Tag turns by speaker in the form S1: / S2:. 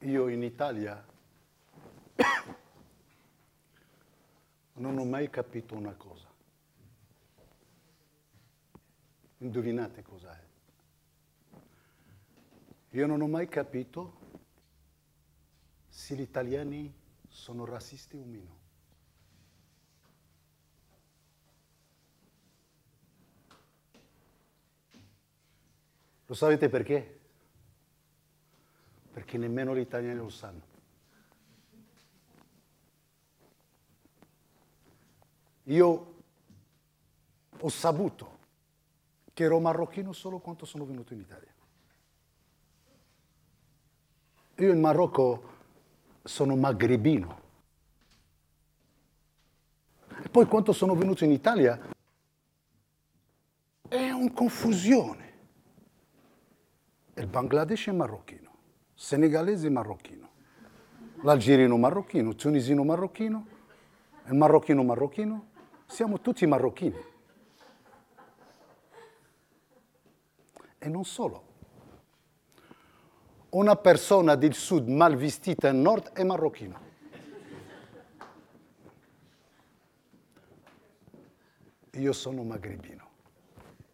S1: Io in Italia non ho mai capito una cosa. Indovinate cos'è? Io non ho mai capito se gli italiani sono razzisti o meno. Lo sapete perché? Perché nemmeno gli italiani lo sanno. Io ho saputo che ero marocchino solo quando sono venuto in Italia. Io in Marocco sono magrebino. E poi quando sono venuto in Italia è una confusione. Il Bangladesh è marocchino, il senegalese è marocchino, l'algerino marocchino, il tunisino marocchino, il marocchino marocchino, siamo tutti marocchini. E non solo. Una persona del sud mal vestita al nord è marocchino. Io sono magrebino.